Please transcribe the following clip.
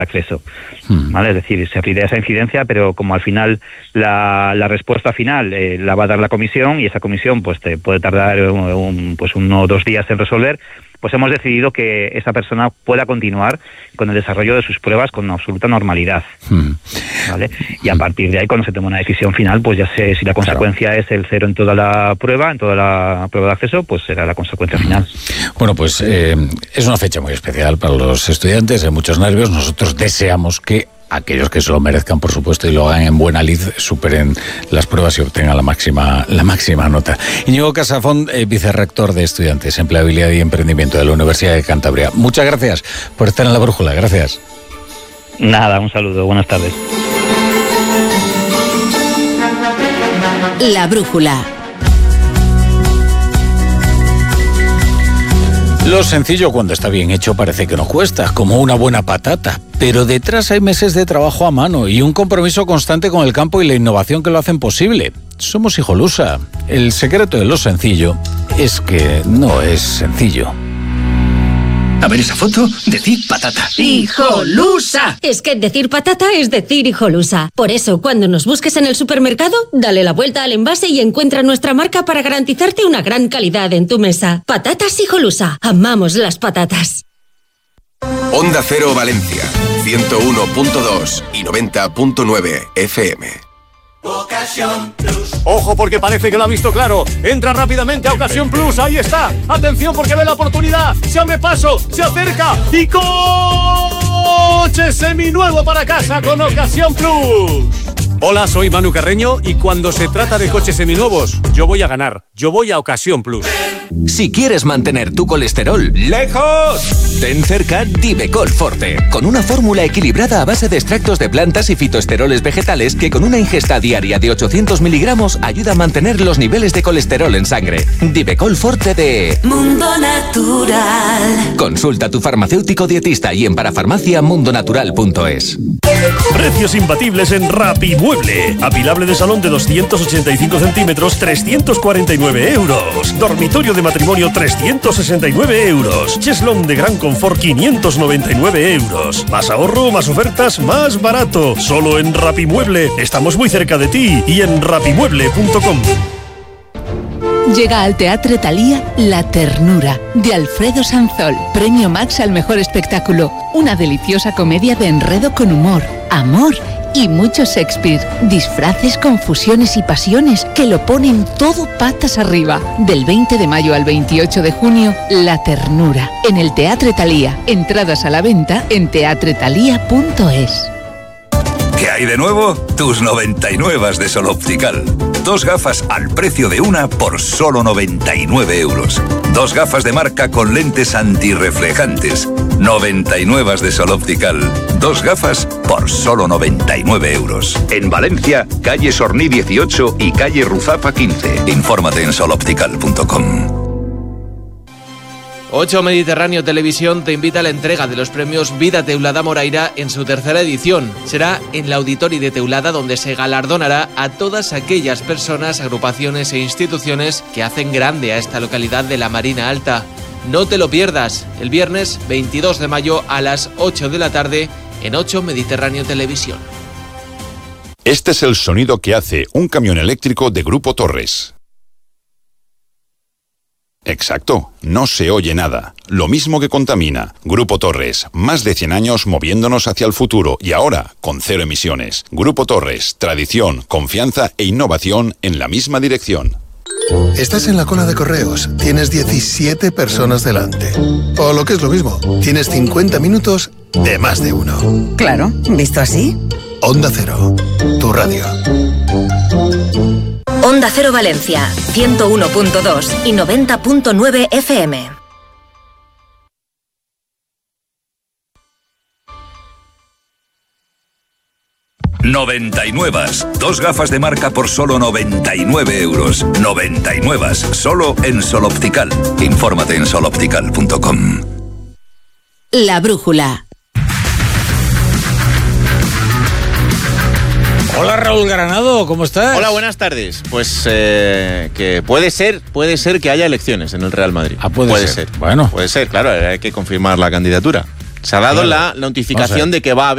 acceso, ¿vale? Es decir, se abrirá esa incidencia, pero como al final la respuesta final la va a dar la comisión, y esa comisión pues te puede tardar 1 o 2 días en resolver, pues hemos decidido que esa persona pueda continuar con el desarrollo de sus pruebas con absoluta normalidad, ¿vale? Y a partir de ahí, cuando se tome una decisión final, pues ya sé si la consecuencia es el 0 en toda la prueba de acceso, pues será la consecuencia final. Bueno, pues es una fecha muy especial para los estudiantes, hay muchos nervios. Nosotros deseamos que aquellos que se lo merezcan, por supuesto, y lo hagan en buena lid, superen las pruebas y obtengan la máxima nota. Íñigo Casafont, vicerrector de Estudiantes, Empleabilidad y Emprendimiento de la Universidad de Cantabria. Muchas gracias por estar en La Brújula. Gracias. Nada, un saludo. Buenas tardes. La Brújula. Lo sencillo, cuando está bien hecho, parece que no cuesta, como una buena patata. Pero detrás hay meses de trabajo a mano y un compromiso constante con el campo y la innovación que lo hacen posible. Somos Hijolusa. El secreto de lo sencillo es que no es sencillo. A ver esa foto, decir patata. ¡Hijolusa! Es que decir patata es decir Hijolusa. Por eso, cuando nos busques en el supermercado, dale la vuelta al envase y encuentra nuestra marca para garantizarte una gran calidad en tu mesa. Patatas Hijolusa. Amamos las patatas. Onda Cero Valencia, 101.2 y 90.9 FM. Ocasión Plus. Ojo, porque parece que lo ha visto claro. Entra rápidamente a Ocasión Plus. Ahí está. Atención, porque ve la oportunidad. Se abre paso, se acerca y coche seminuevo para casa con Ocasión Plus. Hola, soy Manu Carreño y cuando se trata de coches seminuevos, yo voy a ganar. Yo voy a Ocasión Plus. Si quieres mantener tu colesterol lejos, ten cerca Divecol Forte, con una fórmula equilibrada a base de extractos de plantas y fitoesteroles vegetales que con una ingesta diaria de 800 miligramos ayuda a mantener los niveles de colesterol en sangre. Divecol Forte de Mundo Natural. Consulta a tu farmacéutico dietista y en parafarmacia.mundonatural.es. Precios imbatibles en Rapimueble. Apilable de salón de 285 centímetros, 349 euros. Dormitorio de matrimonio, 369 euros. Cheslón de gran confort, 599 euros. Más ahorro, más ofertas, más barato. Solo en Rapimueble. Estamos muy cerca de ti y en rapimueble.com. Llega al Teatre Thalía La Ternura, de Alfredo Sanzol. Premio Max al mejor espectáculo. Una deliciosa comedia de enredo con humor, amor y mucho Shakespeare. Disfraces, confusiones y pasiones que lo ponen todo patas arriba. Del 20 de mayo al 28 de junio, La Ternura, en el Teatre Thalía. Entradas a la venta en teatrethalía.es. ¿Qué hay de nuevo? Tus 99 de Sol Optical. 2 gafas al precio de una por solo 99 euros. 2 gafas de marca con lentes antirreflejantes. 99 de Sol Optical. 2 gafas por solo 99 euros. En Valencia, calle Sorní 18 y calle Ruzapa 15. Infórmate en soloptical.com. 8 Mediterráneo Televisión te invita a la entrega de los premios Vida Teulada Moraira en su 3ª edición. Será en la Auditori de Teulada, donde se galardonará a todas aquellas personas, agrupaciones e instituciones que hacen grande a esta localidad de la Marina Alta. No te lo pierdas, el viernes 22 de mayo a las 8 de la tarde en 8 Mediterráneo Televisión. Este es el sonido que hace un camión eléctrico de Grupo Torres. Exacto, no se oye nada. Lo mismo que contamina. Grupo Torres, más de 100 años moviéndonos hacia el futuro y ahora con 0 emisiones. Grupo Torres, tradición, confianza e innovación en la misma dirección. Estás en la cola de correos, tienes 17 personas delante. O lo que es lo mismo, tienes 50 minutos de más de uno. Claro, ¿visto así? Onda Cero, tu radio. Onda Cero Valencia, 101.2 y 90.9 FM. Noventainnuevas. 2 gafas de marca por solo 99 euros. Noventainnuevas. Solo en Sol Optical. Infórmate en soloptical.com. La Brújula. Hola Raúl Granado, ¿cómo estás? Hola, buenas tardes. Pues que puede ser que haya elecciones en el Real Madrid. Puede ser. Bueno. Puede ser, claro, hay que confirmar la candidatura. Se ha dado la notificación de que va a haber